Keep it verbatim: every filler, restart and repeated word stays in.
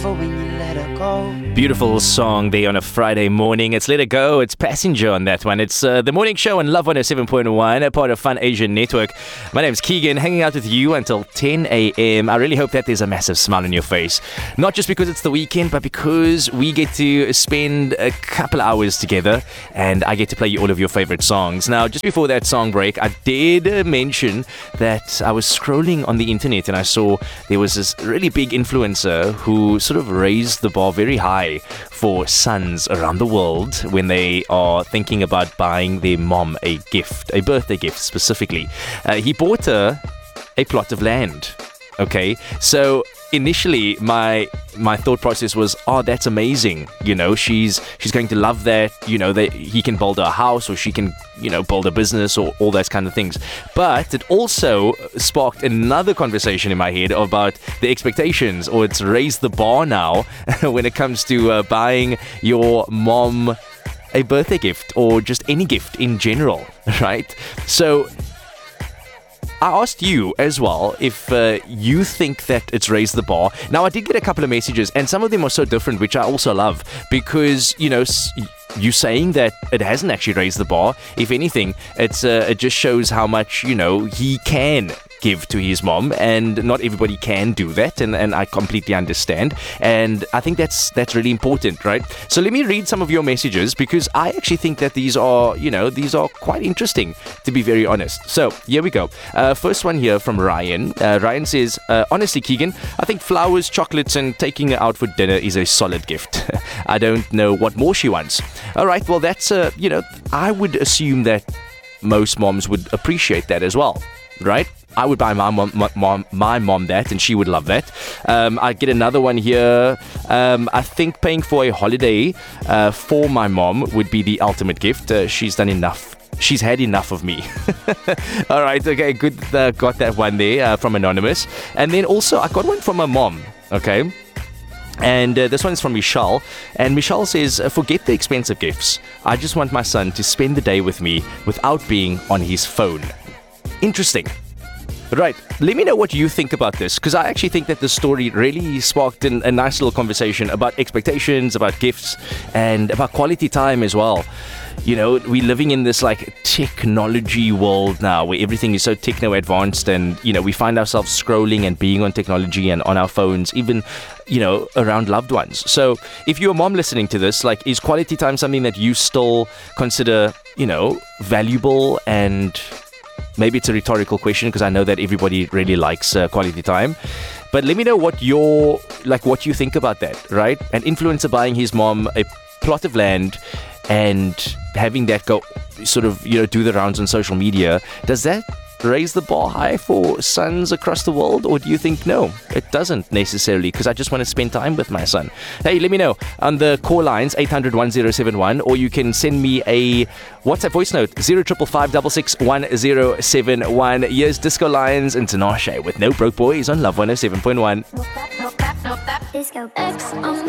for when you let her go. Beautiful song there on a Friday morning. It's Let It Go. It's Passenger on that one. It's uh, the morning show on Love one oh seven point one, a part of Fun Asian Network. My name's Keegan, hanging out with you until ten a.m. I really hope that there's a massive smile on your face. Not just because it's the weekend, but because we get to spend a couple hours together and I get to play you all of your favorite songs. Now, just before that song break, I did uh, mention that I was scrolling on the internet and I saw there was this really big influencer who sort of raised the bar very high for sons around the world when they are thinking about buying their mom a gift, a birthday gift specifically. Uh, he bought her a plot of land. Okay, so initially my my thought process was, oh, that's amazing. You know, she's she's going to love that. You know, that he can build a house or she can, you know, build a business or all those kind of things. But it also sparked another conversation in my head about the expectations, or it's raised the bar now when it comes to uh, buying your mom a birthday gift or just any gift in general, right? So I asked you as well if uh, you think that it's raised the bar. Now, I did get a couple of messages, and some of them are so different, which I also love, because, you know, s- you saying that it hasn't actually raised the bar. If anything, it's uh, it just shows how much, you know, he can give to his mom, and not everybody can do that, and, and I completely understand, and I think that's that's really important, right? So let me read some of your messages, because I actually think that these are, you know, these are quite interesting, to be very honest. So here we go. Uh, first one here from Ryan. Uh, Ryan says, uh, honestly, Keegan, I think flowers, chocolates, and taking her out for dinner is a solid gift. I don't know what more she wants. All right, well, that's, uh, you know, I would assume that most moms would appreciate that as well, right? I would buy my mom, my mom, my mom that, and she would love that. Um, I get another one here. Um, I think paying for a holiday uh, for my mom would be the ultimate gift. Uh, she's done enough. She's had enough of me. All right, okay, good. Uh, got that one there uh, from Anonymous. And then also, I got one from my mom, okay? And uh, this one's from Michelle. And Michelle says, forget the expensive gifts. I just want my son to spend the day with me without being on his phone. Interesting. Right, let me know what you think about this, because I actually think that the story really sparked in a nice little conversation about expectations, about gifts, and about quality time as well. You know, we're living in this like technology world now where everything is so techno advanced, and, you know, we find ourselves scrolling and being on technology and on our phones, even, you know, around loved ones. So if you're a mom listening to this, like, is quality time something that you still consider, you know, valuable? And maybe it's a rhetorical question, because I know that everybody really likes uh, quality time. But let me know what your, like, what you think about that, right? An influencer buying his mom a plot of land and having that go sort of, you know, do the rounds on social media. Does that raise the bar high for sons across the world, or do you think no, it doesn't necessarily, because I just want to spend time with my son? Hey, let me know on the call lines eight hundred, one oh seven one, or you can send me a WhatsApp voice note zero five five five six six one zero seven one. Here's Disco Lions and Tinashe with No Broke Boys on Love one oh seven point one. Disco X on